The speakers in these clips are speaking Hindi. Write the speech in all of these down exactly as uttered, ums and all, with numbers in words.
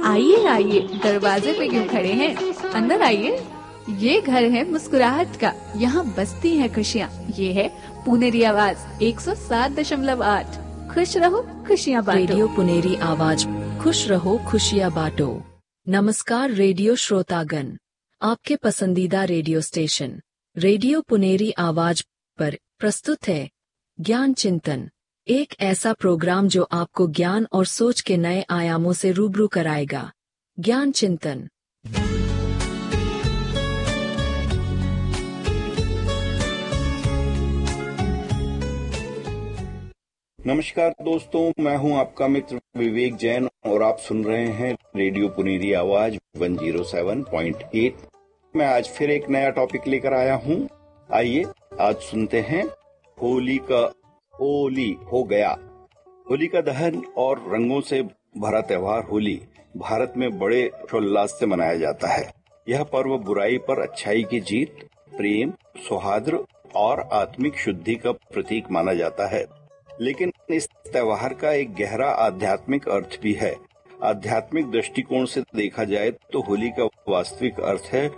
आइए आइए, दरवाजे पे क्यों खड़े हैं, अंदर आइए। ये घर है मुस्कुराहट का, यहाँ बसती हैं खुशियाँ। ये है पुनेरी आवाज एक सौ सात दशमलव आठ। खुश रहो खुशियाँ बांटो। रेडियो पुनेरी आवाज, खुश रहो खुशियाँ बांटो। नमस्कार रेडियो श्रोतागण, आपके पसंदीदा रेडियो स्टेशन रेडियो पुनेरी आवाज पर प्रस्तुत है ज्ञान चिंतन, एक ऐसा प्रोग्राम जो आपको ज्ञान और सोच के नए आयामों से रूबरू कराएगा। ज्ञान चिंतन। नमस्कार दोस्तों, मैं हूं आपका मित्र विवेक जैन और आप सुन रहे हैं रेडियो पुनेरी आवाज एक सौ सात पॉइंट आठ। मैं आज फिर एक नया टॉपिक लेकर आया हूं। आइए आज सुनते हैं होली का होली हो गया। होली का दहन और रंगों से भरा त्योहार होली भारत में बड़े हर्षोल्लास से मनाया जाता है। यह पर्व बुराई पर अच्छाई की जीत, प्रेम, सौहार्द और आत्मिक शुद्धि का प्रतीक माना जाता है। लेकिन इस त्योहार का एक गहरा आध्यात्मिक अर्थ भी है। आध्यात्मिक दृष्टिकोण से देखा जाए तो होली का वास्तविक अर्थ है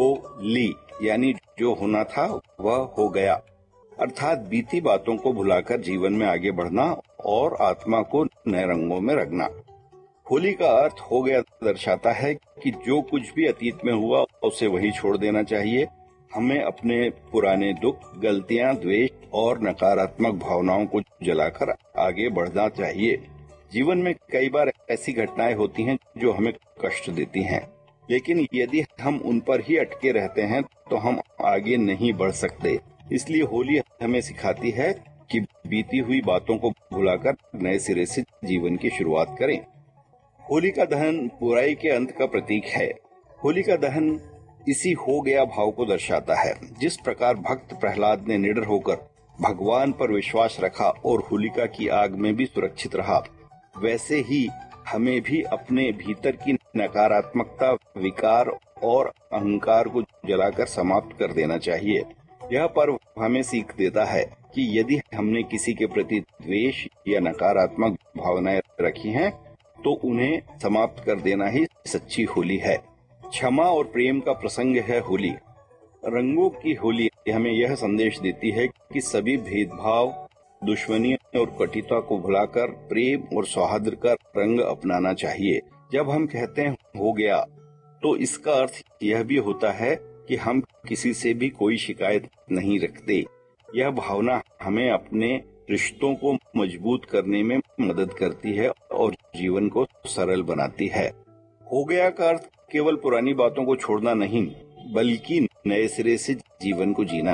होली, यानी जो होना था वह हो गया, अर्थात बीती बातों को भुलाकर जीवन में आगे बढ़ना और आत्मा को नए रंगों में रंगना। होली का अर्थ हो गया दर्शाता है कि जो कुछ भी अतीत में हुआ उसे वहीं छोड़ देना चाहिए। हमें अपने पुराने दुख, गलतियां, द्वेष और नकारात्मक भावनाओं को जलाकर आगे बढ़ना चाहिए। जीवन में कई बार ऐसी घटनाएं होती हैं जो हमें कष्ट देती हैं, लेकिन यदि हम उन पर ही अटके रहते हैं तो हम आगे नहीं बढ़ सकते। इसलिए होली हमें सिखाती है कि बीती हुई बातों को भुलाकर नए सिरे से जीवन की शुरुआत करें। होली का दहन बुराई के अंत का प्रतीक है। होली का दहन इसी हो गया भाव को दर्शाता है। जिस प्रकार भक्त प्रहलाद ने निडर होकर भगवान पर विश्वास रखा और होलिका की आग में भी सुरक्षित रहा, वैसे ही हमें भी अपने भीतर की नकारात्मकता, विकार और अहंकार को जलाकर समाप्त कर देना चाहिए। यह पर्व हमें सीख देता है कि यदि हमने किसी के प्रति द्वेष या नकारात्मक भावनाएं रखी हैं, तो उन्हें समाप्त कर देना ही सच्ची होली है। क्षमा और प्रेम का प्रसंग है होली। रंगों की होली हमें यह संदेश देती है कि सभी भेदभाव, दुश्मनी और कटुता को भुलाकर प्रेम और सौहार्द का रंग अपनाना चाहिए। जब हम कहते हैं हो गया, तो इसका अर्थ यह भी होता है कि हम किसी से भी कोई शिकायत नहीं रखते। यह भावना हमें अपने रिश्तों को मजबूत करने में मदद करती है और जीवन को सरल बनाती है। हो गया का अर्थ केवल पुरानी बातों को छोड़ना नहीं, बल्कि नए सिरे से जीवन को जीना।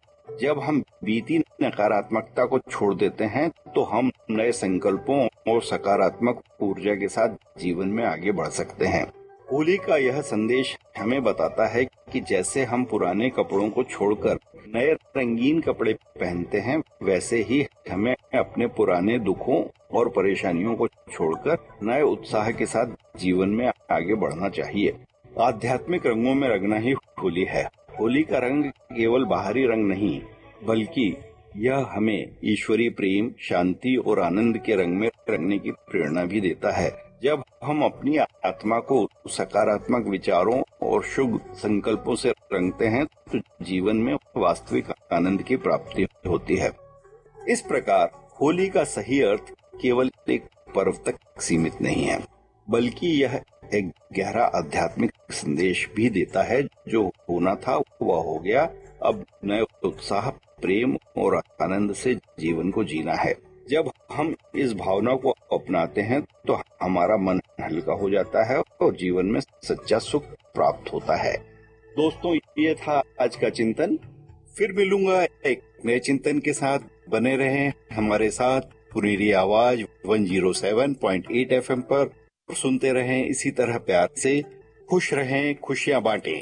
जब हम बीती नकारात्मकता को छोड़ देते हैं तो हम नए संकल्पों और सकारात्मक ऊर्जा के साथ जीवन में आगे बढ़ सकते हैं। होली का यह संदेश हमें बताता है कि जैसे हम पुराने कपड़ों को छोड़कर नए रंगीन कपड़े पहनते हैं, वैसे ही हमें अपने पुराने दुखों और परेशानियों को छोड़कर नए उत्साह के साथ जीवन में आगे बढ़ना चाहिए। आध्यात्मिक रंगों में रंगना ही होली है। होली का रंग केवल बाहरी रंग नहीं, बल्कि यह हमें ईश्वरीय प्रेम, शांति और आनंद के रंग में रंगने की प्रेरणा भी देता है। जब हम अपनी आत्मा को सकारात्मक विचारों और शुभ संकल्पों से रंगते हैं तो जीवन में वास्तविक आनंद की प्राप्ति होती है। इस प्रकार होली का सही अर्थ केवल एक पर्व तक सीमित नहीं है, बल्कि यह एक गहरा आध्यात्मिक संदेश भी देता है। जो होना था वह हो गया, अब नए उत्साह, प्रेम और आनंद से जीवन को जीना है। जब हम इस भावना को अपनाते हैं तो हमारा मन हल्का हो जाता है और जीवन में सच्चा सुख प्राप्त होता है। दोस्तों, ये था आज का चिंतन। फिर मिलूंगा एक नए चिंतन के साथ। बने रहें हमारे साथ पुनेरी आवाज एक सौ सात पॉइंट आठ एफएम पर। सुनते रहें इसी तरह प्यार से। खुश रहें, खुशियां बांटें।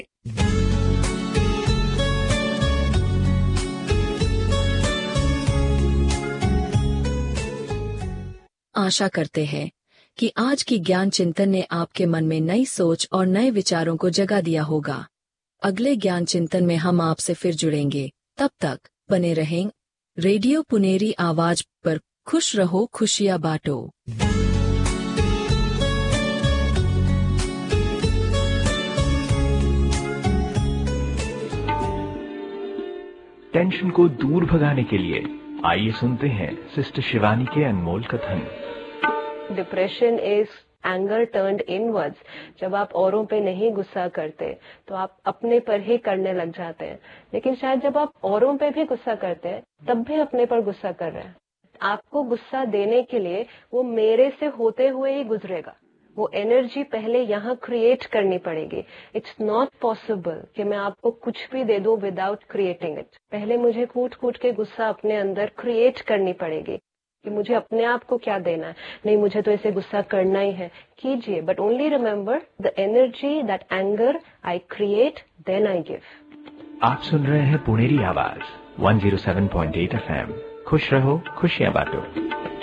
आशा करते हैं कि आज की ज्ञान चिंतन ने आपके मन में नई सोच और नए विचारों को जगा दिया होगा। अगले ज्ञान चिंतन में हम आपसे फिर जुड़ेंगे। तब तक बने रहें रेडियो पुनेरी आवाज पर। खुश रहो खुशियां बांटो। टेंशन को दूर भगाने के लिए आइए सुनते हैं सिस्टर शिवानी के अनमोल कथन। Depression is anger turned inwards. जब आप औरों पे नहीं गुस्सा करते तो आप अपने पर ही करने लग जाते हैं, लेकिन शायद जब आप औरों पे भी गुस्सा करते हैं तब भी अपने पर गुस्सा कर रहे हैं। आपको गुस्सा देने के लिए वो मेरे से होते हुए ही गुजरेगा। वो एनर्जी पहले यहाँ क्रिएट करनी पड़ेगी। इट्स नॉट पॉसिबल कि मैं आपको कुछ भी दे दूं विदाउट क्रिएटिंग इट। पहले मुझे कूट कूट के गुस्सा अपने अंदर क्रिएट करनी पड़ेगी कि मुझे अपने आप को क्या देना है। नहीं, मुझे तो ऐसे गुस्सा करना ही है, कीजिए, but only remember the energy that anger I create then I give. आप सुन रहे हैं पुनेरी आवाज one zero seven point eight F M. खुश रहो, खुशियां बांटो।